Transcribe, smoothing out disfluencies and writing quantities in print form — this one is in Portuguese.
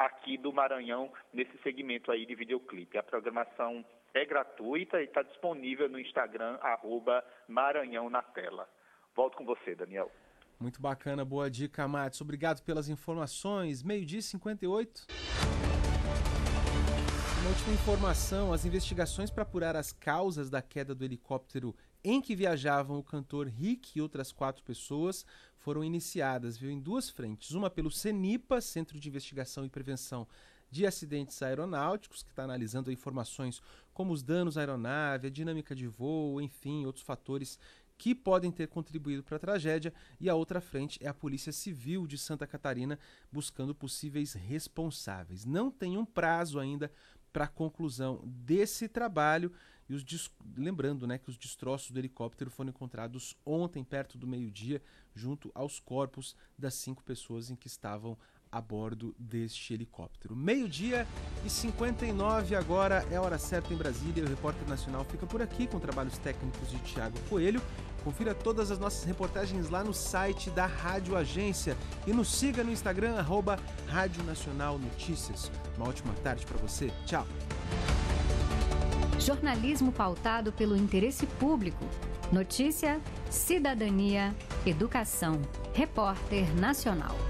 aqui do Maranhão nesse segmento aí de videoclipe. A programação é gratuita e está disponível no Instagram, @Maranhão na tela. Volto com você, Daniel. Muito bacana, boa dica, Matos. Obrigado pelas informações. 12h58. Uma última informação, as investigações para apurar as causas da queda do helicóptero em que viajavam o cantor Rick e outras 4 pessoas foram iniciadas, em 2 frentes. Uma pelo CENIPA, Centro de Investigação e Prevenção de Acidentes Aeronáuticos, que está analisando informações como os danos à aeronave, a dinâmica de voo, enfim, outros fatores que podem ter contribuído para a tragédia, e a outra frente é a Polícia Civil de Santa Catarina, buscando possíveis responsáveis. Não tem um prazo ainda para a conclusão desse trabalho, e lembrando, que os destroços do helicóptero foram encontrados ontem, perto do meio-dia, junto aos corpos das 5 pessoas em que estavam a bordo deste helicóptero. 12h59 agora, é a hora certa em Brasília. O Repórter Nacional fica por aqui com trabalhos técnicos de Tiago Coelho. Confira todas as nossas reportagens lá no site da Rádio Agência e nos siga no Instagram, @Rádio Nacional Notícias. Uma ótima tarde para você. Tchau. Jornalismo pautado pelo interesse público. Notícia, cidadania, educação. Repórter Nacional.